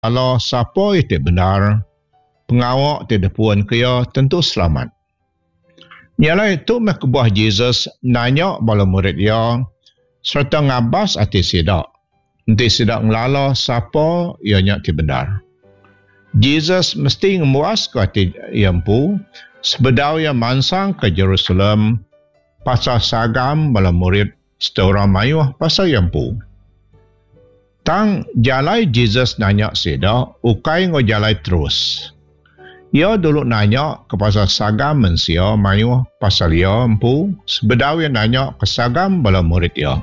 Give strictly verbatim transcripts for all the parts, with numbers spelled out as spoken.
Kalau siapa itu benar, pengawak tidak puan kaya tentu selamat. Ialah itu mekebah Jesus nanya bala murid dia, serta ngabas hati sidak. Nanti sidak ngelala siapa ianya ti benar. Jesus mesti ngemuas ke hati yampu, sebedau yang mansang ke Jerusalem, pasal sagam bala murid setelah mayuh pasal yampu. Tang jalai Jesus nanya sida, ukai ngo jalai terus. Ia dulu nanya ke pasal sagam mensia mayuh pasal ia empu, sebedau yang nanya ke sagam bala murid ia.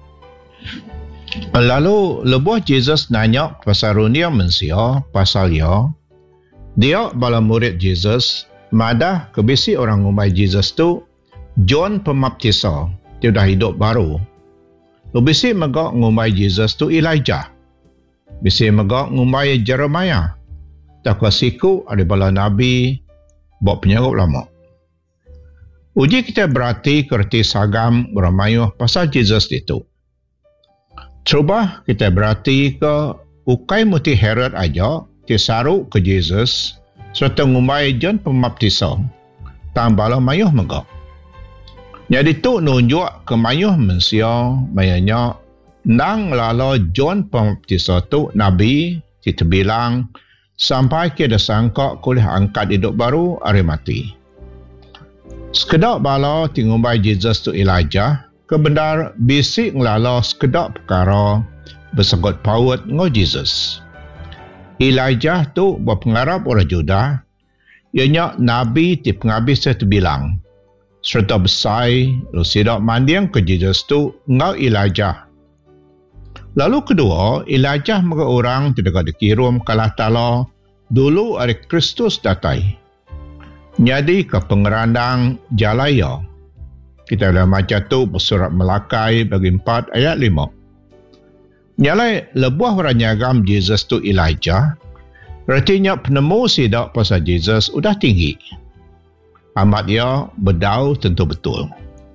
Lalu lebuh Jesus nanya pasal runia mensia pasal ia, dia bala murid Jesus madah kebisi orang ngumai Jesus tu John Pembaptisa, dia dah hidup baru. Bisi megak ngumai Jesus tu Elijah. Bisi megak ngumai Jeremiah. Tak kasiku ada bala nabi buat penyarup lama. Uji kita berarti kerti sagam beramayuh pasal Jesus itu. Cuba kita berarti ke ukai muti Herod aja tisaruk ke Jesus serta ngumai John Pembaptisa. Tang bala mayuh megak. Jadi tu nunjuk ke mayuh mensia mayanya nang lala John Pembaptisa tu nabi kita bilang sampai ke dah sangka kuliah angkat hidup baru hari mati. Sekedap bala tingumbai Jesus tu Elijah kebenar bisik ngelala sekedap perkara bersegot paut ngo Jesus. Elijah tu berpengarap orang Judah ianya nabi ti penghabis tu bilang serta besai, lu sidak mandiang ke Jesus tu, ngau Elijah. Lalu kedua, Elijah mereka orang tidak dikirim kalah tala, dulu hari Kristus datai. Jadi ke pengerandang jalaya. Kita dah macam tu bersurat Melakai bagi empat ayat lima. Nyalai lebuah orang nyagam Jesus tu Elijah, artinya penemu sidak pasal Jesus udah tinggi. Amat dia berdau tentu betul.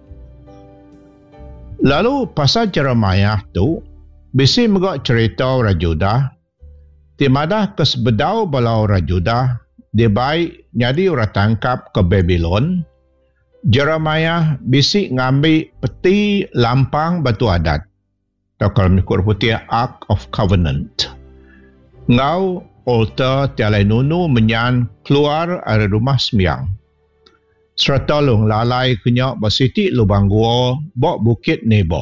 Lalu pasal Jeremiah tu, bisi megak cerita orang Judah, timadah kesebedau bala orang Judah, dia baik jadi orang tangkap ke Babylon. Jeremiah bisi ngambil peti lampang batu adat. Atau kalau mikir putih Ark of Covenant. Ngau altar tialai nunu menyan keluar dari rumah sembiang. Serta long lalai kenyak bersiti lubang gua bok bukit Nebo.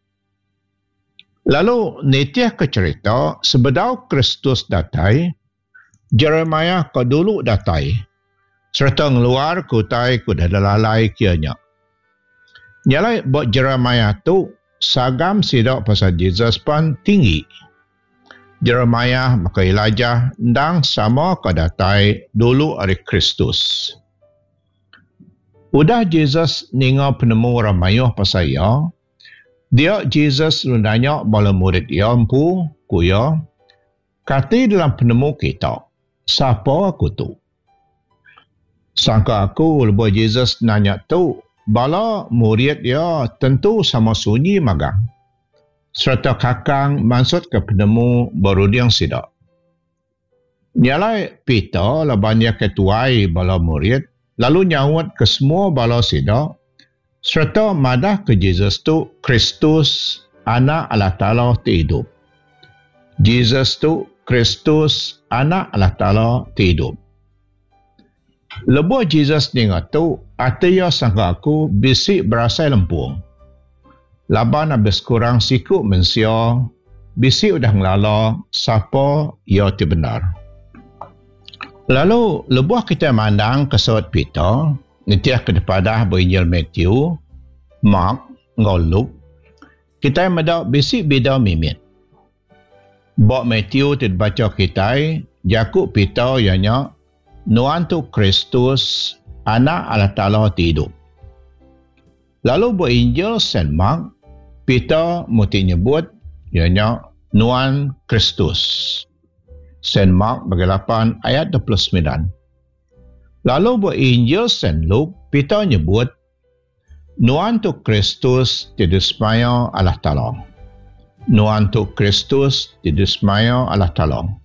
Lalu netiah ke cerita sebedau Kristus datai, Jeremiah ke dulu datai, serta ngeluar kutai kuda lalai kianya. Nyalai bok Jeremiah tu sagam sidak pasal Jesus pun tinggi. Jeremiah maka Elijah ndang sama ke datai dulu hari Kristus. Udah Jesus ninga penemu orang mayuh pasal ia, dia Jesus nanya bala murid ia empu, kuya, kati dalam penemu kita, siapa aku tu? Sangka aku lebuh Jesus nanya tu, bala murid ia tentu sama sunyi magang. Serta kakang maksud ke penemu baru dia sidak. Nyalai Peter lah banyak ketuai bala murid, lalu nyawat ke semua bala sidak, serta madah ke Jesus tu Kristus anak Allah Ta'ala hidup. Jesus tu Kristus anak Allah Ta'ala hidup. Lebuh Jesus ni ngatu, artinya sangka aku bisik berasai lempung. Laban habis kurang sikut mensia, bisik udah ngelala siapa ia ti benar. Lalu lebuh kita mandang ke surat Peter, nitiah kepada berinjil Matthew, Mark, ngau Luke, kita medak bisik beda mimit. Bok Matthew tidak baca kita, Jakub Peter ianya, Nuan tu Kristus, anak Allah Ta'ala hidup. Lalu berinjil Saint Mark, Peter muti nyebut, ianya Nuan Kristus. Saint Mark bagi lapan ayat dua puluh sembilan. Lalu berinjil Saint Luke, Peter nyebut, Nuan tu Kristus didismaya Allah Ta'ala. Nuan tu Kristus didismaya Allah Ta'ala.